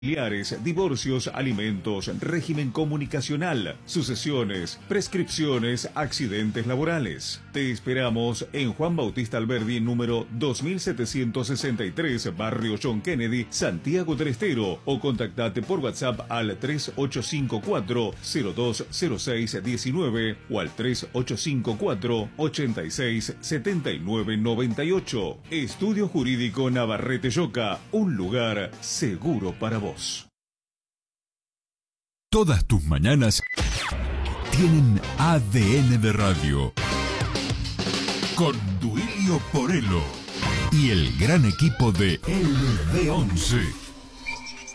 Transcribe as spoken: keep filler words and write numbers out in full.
familiares, divorcios, alimentos, régimen comunicacional, sucesiones, prescripciones, accidentes laborales. Te esperamos en Juan Bautista Alberdi, número dos mil setecientos sesenta y tres, Barrio John Kennedy, Santiago del Estero, o contactate por WhatsApp al tres ocho cinco cuatro, cero dos cero seis uno nueve o al tres ocho cinco cuatro, ochenta y seis, setenta y nueve noventa y ocho. Estudio Jurídico Navarrete Yoca, un lugar seguro para vos. Todas tus mañanas tienen A D N de radio. Con Duilio Porello y el gran equipo de L D once.